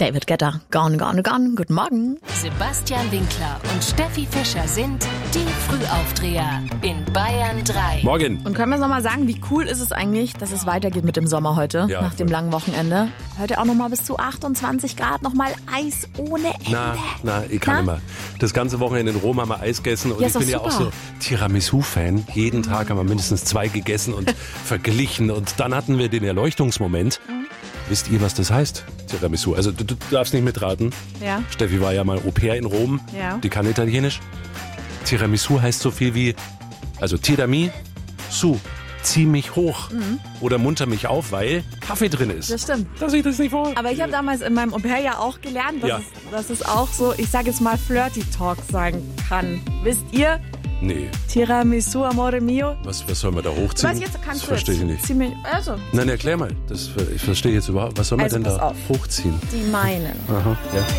David Guetta, Gone, Gone, Gone. Guten Morgen. Sebastian Winkler und Steffi Fischer sind die Frühaufdreher in Bayern 3. Morgen. Und können wir noch mal sagen, wie cool ist es eigentlich, dass es weitergeht mit dem Sommer heute, Ja, nach dem voll. langen Wochenende? Heute auch noch mal bis zu 28 Grad, noch mal Eis ohne Ende. Na, ich kann immer. Das ganze Wochenende in Rom haben wir Eis gegessen und Ja, ich ist bin doch ja auch super. so Tiramisu-Fan. Jeden Tag haben wir mindestens 2 gegessen und verglichen. Und dann hatten wir den Erleuchtungsmoment. Wisst ihr, was das heißt? Tiramisu. Also du darfst nicht mitraten. Ja. Steffi war ja mal Au pair in Rom. Ja. Die kann Italienisch. Tiramisu heißt so viel wie, also Tiramisu, zieh mich hoch oder munter mich auf, weil Kaffee drin ist. Das stimmt. Dass ich das nicht vor. Aber ich habe damals in meinem Au-pair-Jahr auch gelernt, Ja. dass es auch so, ich sage jetzt mal, Flirty Talk sein kann. Wisst ihr? Nee, Tiramisu, amore mio. was soll man da hochziehen? Was jetzt kannst das du verstehe ich jetzt nicht. ziemlich, also, Nein, erklär mal. Ich verstehe jetzt überhaupt. Was soll man Also denn pass da auf. hochziehen? die meinen. Aha, ja.